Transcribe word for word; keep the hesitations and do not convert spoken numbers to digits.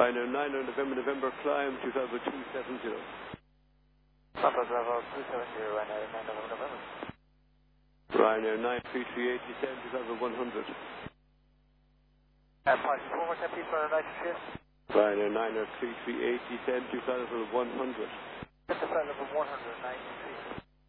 Ryanair nine on November, November, climb two thousand two seventy. Papa Bravo two seventy, Ryanair nine November, November. Ryanair nine three three eight, descend two thousand one hundred. Uh, Apologies, one more time please, Ryanair nine three three eight. Ryanair nine three three eight, descend two thousand one hundred. That's the flight level one hundred, nine three three.